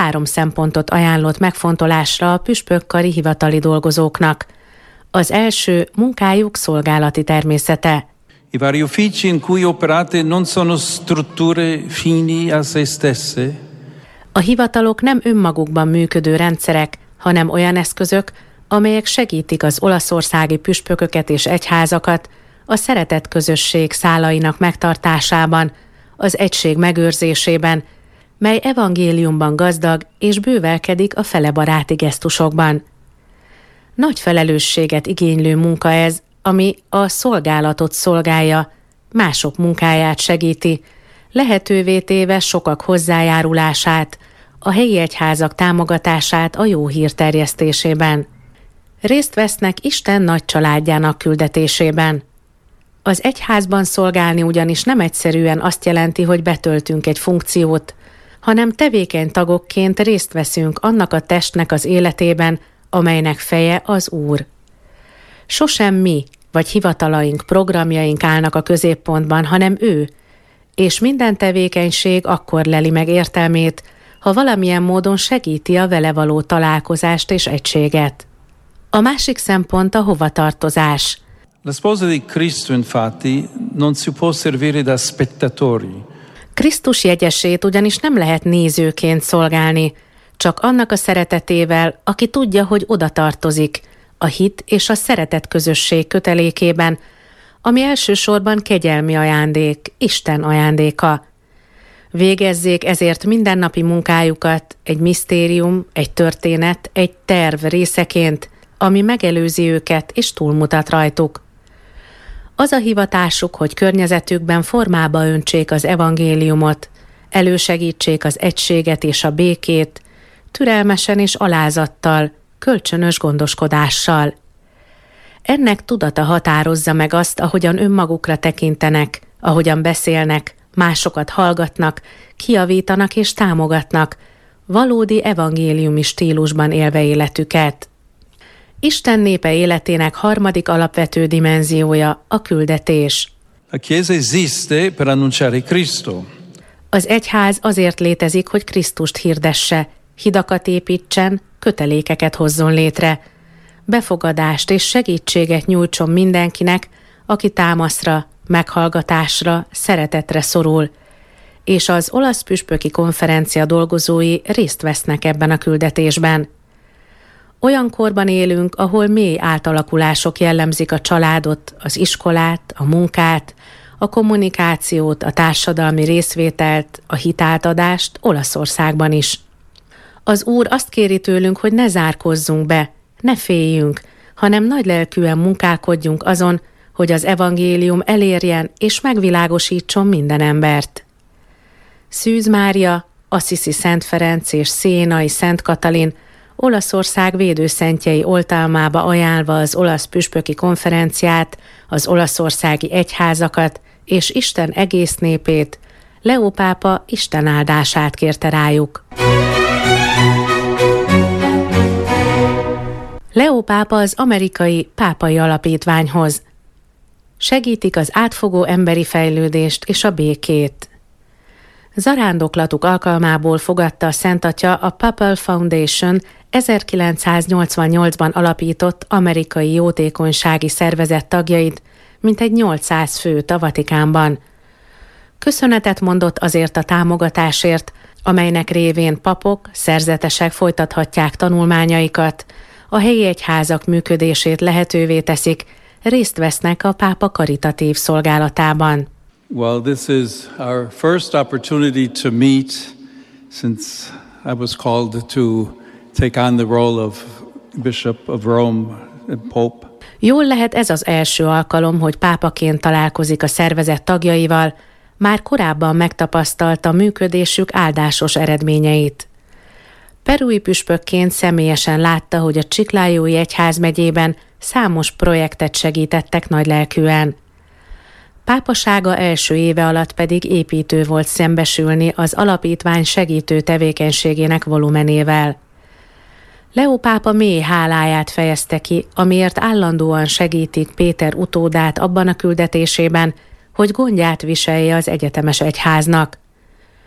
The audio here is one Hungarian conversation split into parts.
3 szempontot ajánlott megfontolásra a püspökkari hivatali dolgozóknak. Az első munkájuk szolgálati természete. I vari uffici in cui operate non sono strutture fini a se stesse. A hivatalok nem önmagukban működő rendszerek, hanem olyan eszközök, amelyek segítik az olaszországi püspököket és egyházakat a szeretett közösség szálainak megtartásában, az egység megőrzésében, mely evangéliumban gazdag és bővelkedik a felebaráti gesztusokban. Nagy felelősséget igénylő munka ez, ami a szolgálatot szolgálja, mások munkáját segíti, lehetővé téve sokak hozzájárulását, a helyi egyházak támogatását a jó hír terjesztésében. Részt vesznek Isten nagy családjának küldetésében. Az egyházban szolgálni ugyanis nem egyszerűen azt jelenti, hogy betöltünk egy funkciót, hanem tevékeny tagokként részt veszünk annak a testnek az életében, amelynek feje az Úr. Sosem mi, vagy hivatalaink, programjaink állnak a középpontban, hanem ő, és minden tevékenység akkor leli meg értelmét, ha valamilyen módon segíti a vele való találkozást és egységet. A másik szempont a hovatartozás. La sposa di Cristo, infatti, non si può servire da spettatori. Krisztus jegyesét ugyanis nem lehet nézőként szolgálni, csak annak a szeretetével, aki tudja, hogy oda tartozik, a hit és a szeretet közösség kötelékében, ami elsősorban kegyelmi ajándék, Isten ajándéka. Végezzék ezért mindennapi munkájukat egy misztérium, egy történet, egy terv részeként, ami megelőzi őket és túlmutat rajtuk. Az a hivatásuk, hogy környezetükben formába öntsék az evangéliumot, elősegítsék az egységet és a békét, türelmesen és alázattal, kölcsönös gondoskodással. Ennek tudata határozza meg azt, ahogyan önmagukra tekintenek, ahogyan beszélnek, másokat hallgatnak, kijavítanak és támogatnak, valódi evangéliumi stílusban élve életüket. Isten népe életének harmadik alapvető dimenziója a küldetés. La Chiesa esiste per annunciare Cristo. Az egyház azért létezik, hogy Krisztust hirdesse, hidakat építsen, kötelékeket hozzon létre, befogadást és segítséget nyújtson mindenkinek, aki támaszra, meghallgatásra, szeretetre szorul, és az olasz püspöki konferencia dolgozói részt vesznek ebben a küldetésben. Olyan korban élünk, ahol mély átalakulások jellemzik a családot, az iskolát, a munkát, a kommunikációt, a társadalmi részvételt, a hitátadást Olaszországban is. Az Úr azt kéri tőlünk, hogy ne zárkozzunk be, ne féljünk, hanem nagylelkűen munkálkodjunk azon, hogy az evangélium elérjen és megvilágosítson minden embert. Szűz Mária, Assisi Szent Ferenc és Sienai Szent Katalin Olaszország védőszentjei oltalmába ajánlva az olasz püspöki konferenciát, az olaszországi egyházakat és Isten egész népét, Leó pápa Isten áldását kérte rájuk. Leó pápa az amerikai pápai alapítványhoz. Segítik az átfogó emberi fejlődést és a békét. Zarándoklatuk alkalmából fogadta a Szent Atya a Papal Foundation 1988-ban alapított amerikai jótékonysági szervezet tagjait, mintegy 800 főt a Vatikánban. Köszönetet mondott azért a támogatásért, amelynek révén papok, szerzetesek folytathatják tanulmányaikat, a helyi egyházak működését lehetővé teszik, részt vesznek a pápa karitatív szolgálatában. Well, this is our first opportunity to meet since I was called to take on the role of Bishop of Rome and Pope. Jól lehet ez az első alkalom, hogy pápaként találkozik a szervezet tagjaival, már korábban megtapasztalta működésük áldásos eredményeit. Perui püspökként személyesen látta, hogy a Chiclayói egyházmegyében számos projektet segítettek nagylelkűen. Pápasága első éve alatt pedig építő volt szembesülni az alapítvány segítő tevékenységének volumenével. Leó pápa mély háláját fejezte ki, amiért állandóan segítik Péter utódát abban a küldetésében, hogy gondját viselje az egyetemes egyháznak.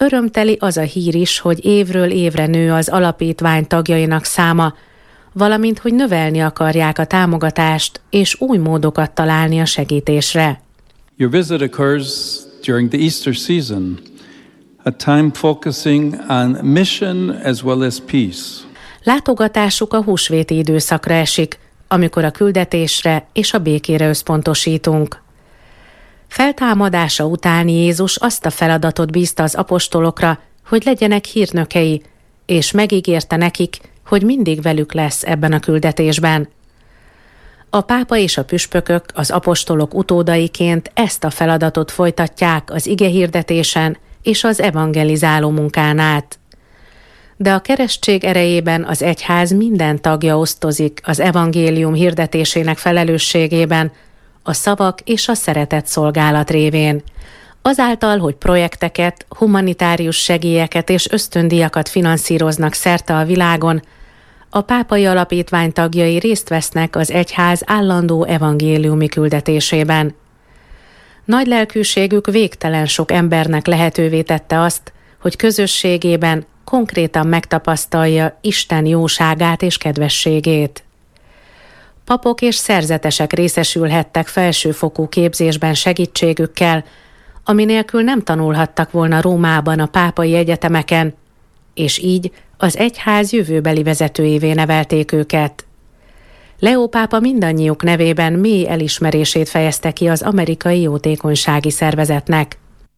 Örömteli az a hír is, hogy évről évre nő az alapítvány tagjainak száma, valamint hogy növelni akarják a támogatást és új módokat találni a segítésre. Your visit occurs during the Easter season, a time focusing on mission as well as peace. Látogatásuk a húsvéti időszakra esik, amikor a küldetésre és a békére összpontosítunk. Feltámadása után Jézus azt a feladatot bízta az apostolokra, hogy legyenek hírnökei, és megígérte nekik, hogy mindig velük lesz ebben a küldetésben. A pápa és a püspökök az apostolok utódaiként ezt a feladatot folytatják az igehirdetésen és az evangelizáló munkán át. De a keresztség erejében az egyház minden tagja osztozik az evangélium hirdetésének felelősségében, a szavak és a szeretet szolgálat révén. Azáltal, hogy projekteket, humanitárius segélyeket és ösztöndíjakat finanszíroznak szerte a világon, a pápai alapítvány tagjai részt vesznek az egyház állandó evangéliumi küldetésében. Nagy lelkűségük végtelen sok embernek lehetővé tette azt, hogy közösségében konkrétan megtapasztalja Isten jóságát és kedvességét. Papok és szerzetesek részesülhettek felsőfokú képzésben segítségükkel, ami nélkül nem tanulhattak volna Rómában a pápai egyetemeken, és így az egyház jövőbeli vezetőjévé nevelték őket. Leó pápa mindannyiuk nevében mély elismerését fejezte ki az amerikai jótékonysági szervezetnek.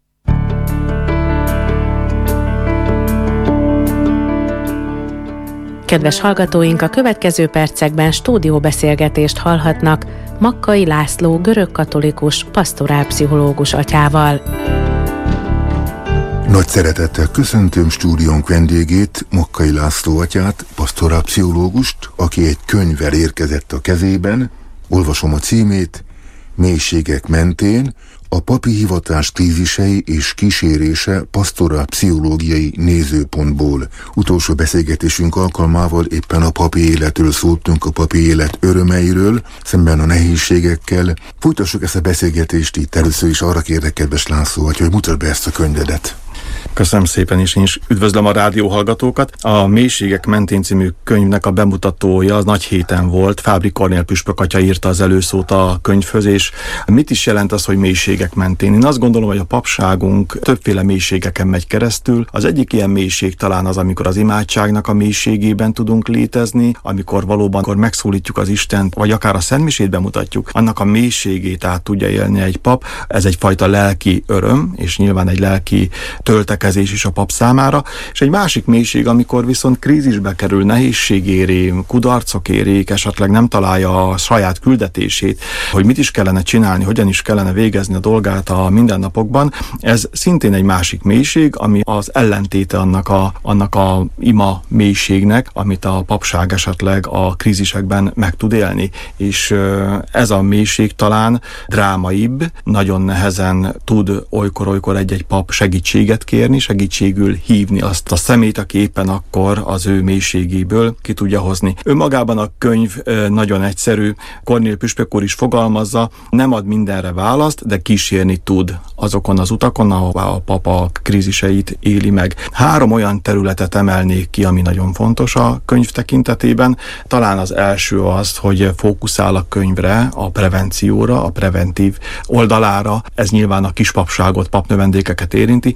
Kedves hallgatóink, a következő percekben stúdióbeszélgetést hallhatnak Makkai László görögkatolikus pastorálpszichológus atyával. Nagy szeretettel köszöntöm stúdiónk vendégét, Makkai László atyát, pastorálpszichológust, aki egy könyvvel érkezett a kezében. Olvasom a címét: Mélységek mentén, a papi hivatás krízisei és kísérése pastorálpszichológiai nézőpontból. Utolsó beszélgetésünk alkalmával éppen a papi életről szóltunk, a papi élet örömeiről, szemben a nehézségekkel. Folytassuk ezt a beszélgetést itt. Először is arra kérlek, kedves László, hogy mutasd be ezt a könyvedet. Köszönöm szépen, és én is üdvözlöm a rádióhallgatókat. A Mélységek mentén című könyvnek a bemutatója az nagy héten volt. Fábri Kornél püspök atya írta az előszót a könyvhöz, és mit is jelent az, hogy mélységek mentén? Én azt gondolom, hogy a papságunk többféle mélységeken megy keresztül. Az egyik ilyen mélység talán az, amikor az imádságnak a mélységében tudunk létezni, amikor valóban megszólítjuk az Istent, vagy akár a szentmisét bemutatjuk, annak a mélységét át tudja élni egy pap. Ez egyfajta lelki öröm, és nyilván egy lelki töltekezés is a pap számára, és egy másik mélység, amikor viszont krízisbe kerül, nehézség éri, kudarcok érik, esetleg nem találja a saját küldetését, hogy mit is kellene csinálni, hogyan is kellene végezni a dolgát a mindennapokban. Ez szintén egy másik mélység, ami az ellentéte annak a ima mélységnek, amit a papság esetleg a krízisekben meg tud élni. És ez a mélység talán drámaibb, nagyon nehezen tud olykor-olykor egy-egy pap segítséget kérni, segítségül hívni azt a szemét, aki éppen akkor az ő mélységéből ki tudja hozni. Önmagában a könyv nagyon egyszerű, Kornél püspök úr is fogalmazza, nem ad mindenre választ, de kísérni tud azokon az utakon, ahová a papa kríziseit éli meg. 3 olyan területet emelnék ki, ami nagyon fontos a könyv tekintetében. Talán az első az, hogy fókuszál a könyvre a prevencióra, a preventív oldalára. Ez nyilván a kispapságot, papnövendékeket érinti.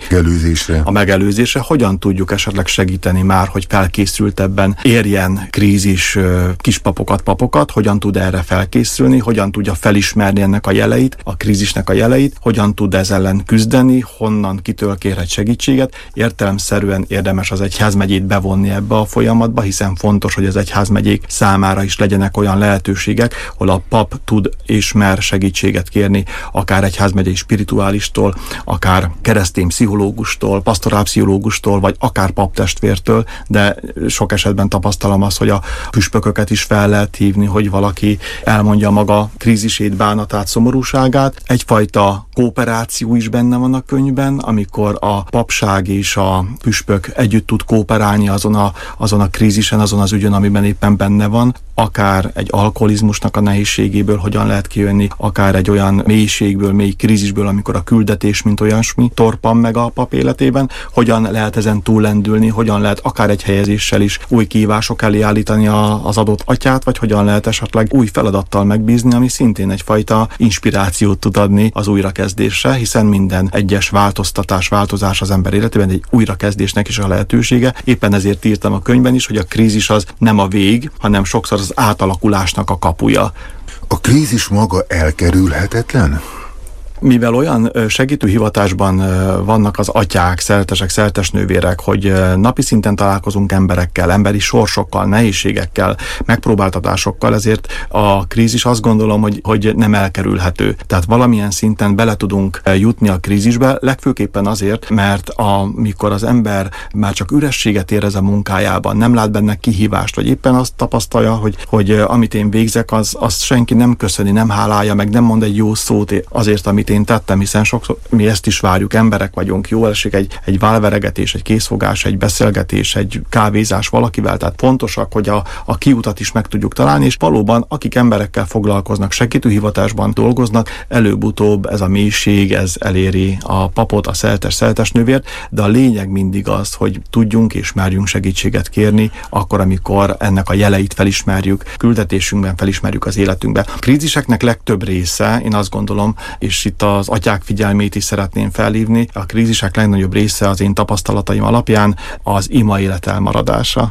A megelőzésre, hogyan tudjuk esetleg segíteni már, hogy felkészültebben érjen krízis kispapokat, papokat, hogyan tud erre felkészülni, hogyan tudja felismerni ennek a jeleit, a krízisnek a jeleit, hogyan tud ez ellen küzdeni, honnan, kitől kérhet segítséget. Értelemszerűen érdemes az egyházmegyét bevonni ebbe a folyamatba, hiszen fontos, hogy az egyházmegyék számára is legyenek olyan lehetőségek, hol a pap tud és mer segítséget kérni, akár egyházmegyei spirituálistól, akár keresztény pszichológustól, pastorálpszichológustól, vagy akár paptestvértől, de sok esetben tapasztalom azt, hogy a püspököket is fel lehet hívni, hogy valaki elmondja maga krízisét, bánatát, szomorúságát. Egyfajta kooperáció is benne van a könyvben, amikor a papság és a püspök együtt tud kooperálni azon a krízisen, azon az ügyön, amiben éppen benne van, akár egy alkoholizmusnak a nehézségéből hogyan lehet kijönni, akár egy olyan mélységből, mély krízisből, amikor a küldetés, mint olyasmi torpan meg a pap életében, hogyan lehet ezen túllendülni, hogyan lehet akár egy helyezéssel is új kihívások elé állítani az adott atyát, vagy hogyan lehet esetleg új feladattal megbízni, ami szintén egyfajta inspirációt tud adni az újrakezdésre, hiszen minden egyes változás az ember életében egy újrakezdésnek is a lehetősége. Éppen ezért írtam a könyvben is, hogy a krízis az nem a vég, hanem sokszor az átalakulásnak a kapuja. A krízis maga elkerülhetetlen? Mivel olyan segítőhivatásban vannak az atyák, szeretesek, szeretesnővérek, hogy napi szinten találkozunk emberekkel, emberi sorsokkal, nehézségekkel, megpróbáltatásokkal, ezért a krízis azt gondolom, hogy nem elkerülhető. Tehát valamilyen szinten bele tudunk jutni a krízisbe, legfőképpen azért, mert amikor az ember már csak ürességet érez a munkájában, nem lát benne kihívást, vagy éppen azt tapasztalja, hogy amit én végzek, azt senki nem köszöni, nem hálálja, meg nem mond egy jó szót azért, amit én tettem, hiszen sokszor mi ezt is várjuk, emberek vagyunk, jó esik egy válveregetés, egy készfogás, egy beszélgetés, egy kávézás valakivel, tehát fontosak, hogy a kiutat is meg tudjuk találni, és valóban akik emberekkel foglalkoznak, segítőhivatásban dolgoznak, előbb-utóbb ez a mélység, ez eléri a papot, a szeretesnővért, de a lényeg mindig az, hogy tudjunk és merjünk segítséget kérni, akkor, amikor ennek a jeleit felismerjük, küldetésünkben felismerjük az életünkben. A kríziseknek legtöbb része, én azt gondolom, és itt az atyák figyelmét is szeretném felhívni, a krízisek legnagyobb része az én tapasztalataim alapján az ima élet elmaradása.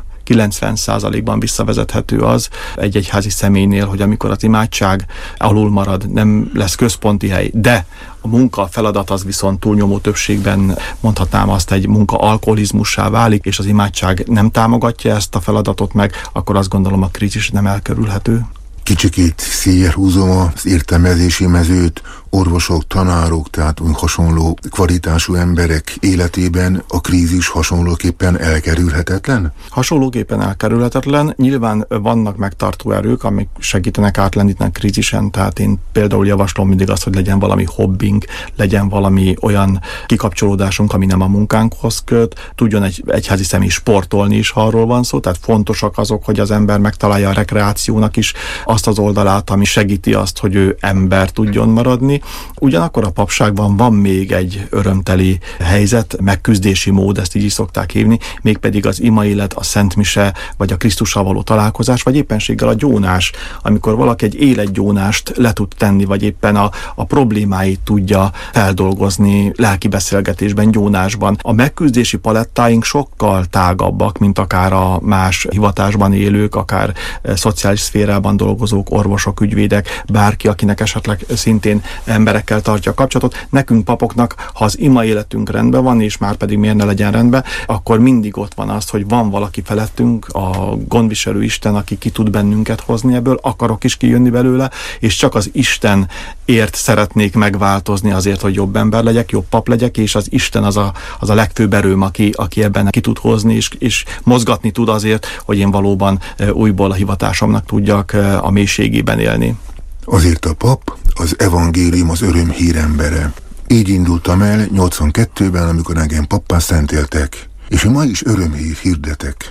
90%-ban visszavezethető az egy egyházi személynél, hogy amikor az imádság alul marad, nem lesz központi hely, de a munka, a feladat az viszont túlnyomó többségben, mondhatnám azt, egy munka alkoholizmussá válik, és az imádság nem támogatja ezt a feladatot meg, akkor azt gondolom a krízis nem elkerülhető. Kicsikét széjjel húzom az értelmezési mezőt, orvosok, tanárok, tehát hasonló kvalitású emberek életében a krízis hasonlóképpen elkerülhetetlen? Hasonlóképpen elkerülhetetlen. Nyilván vannak megtartó erők, amik segítenek átlendíteni krízisen, tehát én például javaslom mindig azt, hogy legyen valami hobbink, legyen valami olyan kikapcsolódásunk, ami nem a munkánkhoz köt, tudjon egy egyházi személy sportolni is, ha arról van szó, tehát fontosak azok, hogy az ember megtalálja a rekreációnak is azt az oldalát, ami segíti azt, hogy ő ember tudjon maradni. Ugyanakkor a papságban van még egy örömteli helyzet, megküzdési mód, ezt így is szokták hívni, mégpedig az imaélet, a szentmise, vagy a Krisztussal való találkozás, vagy éppenséggel a gyónás, amikor valaki egy életgyónást le tud tenni, vagy éppen a problémáit tudja feldolgozni lelki beszélgetésben, gyónásban. A megküzdési palettáink sokkal tágabbak, mint akár a más hivatásban élők, akár szociális szférában dolgozók, orvosok, ügyvédek, bárki, akinek esetleg szintén emberekkel tartja a kapcsolatot. Nekünk papoknak, ha az ima életünk rendben van, és már pedig miért ne legyen rendben, akkor mindig ott van az, hogy van valaki felettünk, a gondviselő Isten, aki ki tud bennünket hozni ebből, akarok is kijönni belőle, és csak az Istenért szeretnék megváltozni azért, hogy jobb ember legyek, jobb pap legyek, és az Isten az a legfőbb erőm, aki ebben ki tud hozni, és mozgatni tud azért, hogy én valóban újból a hivatásomnak tudjak a mélységében élni. Azért a pap az evangélium, az örömhír embere. Így indultam el 82-ben, amikor engem pappá szentéltek, és ma is örömhír hirdetek.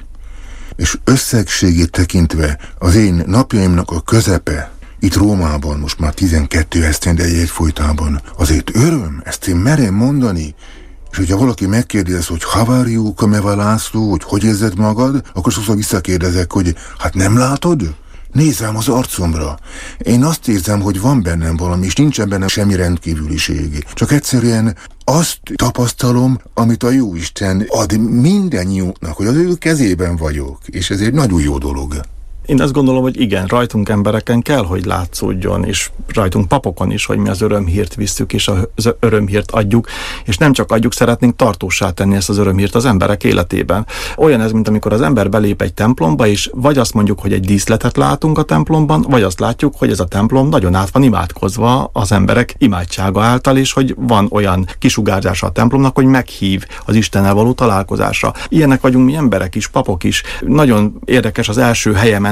És összegségét tekintve az én napjaimnak a közepe, itt Rómában most már 12 esztendeje egyfolytában, azért öröm, ezt én merem mondani. És hogyha valaki megkérdez, hogy how are you, Kameva László, hogy érzed magad, akkor sokszor visszakérdezek, hogy hát nem látod? Nézzem az arcomra. Én azt érzem, hogy van bennem valami, és nincsen bennem semmi rendkívüliség. Csak egyszerűen azt tapasztalom, amit a Jóisten ad mindennyiunknak, hogy az ő kezében vagyok, és ez egy nagyon jó dolog. Én azt gondolom, hogy igen, rajtunk embereken kell, hogy látszódjon, és rajtunk papokon is, hogy mi az örömhírt visszük, és az örömhírt adjuk, és nem csak adjuk, szeretnénk tartóssá tenni ezt az örömhírt az emberek életében. Olyan ez, mint amikor az ember belép egy templomba, és vagy azt mondjuk, hogy egy díszletet látunk a templomban, vagy azt látjuk, hogy ez a templom nagyon át van imádkozva az emberek imádsága által, és hogy van olyan kisugárzása a templomnak, hogy meghív az Istennel való találkozásra. Ilyenek vagyunk mi emberek is, papok is. Nagyon érdekes, az első helyemen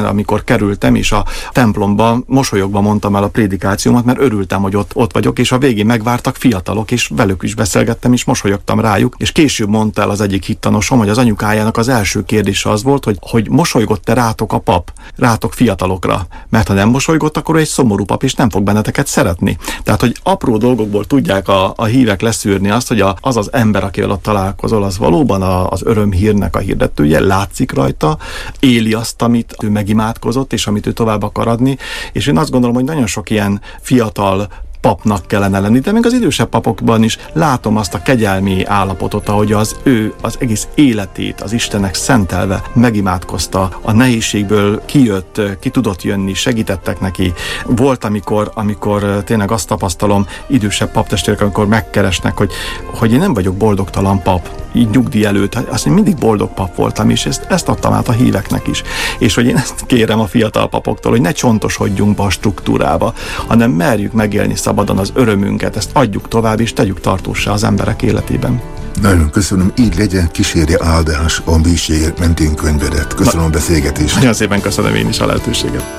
amikor kerültem, és a templomban mosolyogva mondtam el a prédikációmat, mert örültem, hogy ott vagyok, és a végén megvártak fiatalok, és velük is beszélgettem, és mosolyogtam rájuk, és később mondta el az egyik hittanosom, hogy az anyukájának az első kérdése az volt, hogy mosolygott-e rátok a pap, rátok fiatalokra, mert ha nem mosolygott, akkor ő egy szomorú pap, és nem fog benneteket szeretni. Tehát, hogy apró dolgokból tudják a hívek leszűrni azt, hogy az ember, akivel ott találkozol, az valóban az örömhírnek a hirdetője, látszik rajta, éli azt, amit ő megimádkozott, és amit ő tovább akar adni, és én azt gondolom, hogy nagyon sok ilyen fiatal papnak kellene lenni, de még az idősebb papokban is látom azt a kegyelmi állapotot, ahogy az egész életét az Istennek szentelve megimádkozta, a nehézségből kijött, ki tudott jönni, segítettek neki. Volt, amikor tényleg azt tapasztalom idősebb paptestvérek, amikor megkeresnek, hogy én nem vagyok boldogtalan pap, így nyugdíj előtt, azt én mindig boldog pap voltam, és ezt adtam át a híveknek is. És hogy én ezt kérem a fiatal papoktól, hogy ne csontosodjunk be a struktúrába, hanem merjük megélni szabadon az örömünket, ezt adjuk tovább, és tegyük tartóssá az emberek életében. Nagyon köszönöm, így legyen, kísérje áldás a Mélységek mentén könyvedet. Köszönöm a beszélgetést. Nagyon szépen köszönöm én is a lehetőséget.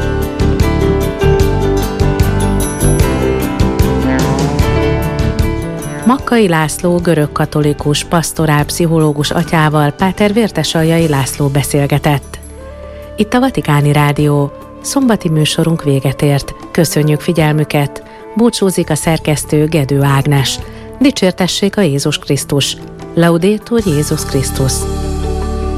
Makkai László görögkatolikus pastorálpszichológus atyával Páter Vértesaljai László beszélgetett. Itt a Vatikáni Rádió. Szombati műsorunk véget ért. Köszönjük figyelmüket. Búcsúzik a szerkesztő Gedő Ágnes. Dicsértessék a Jézus Krisztus. Laudetur Jézus Krisztus.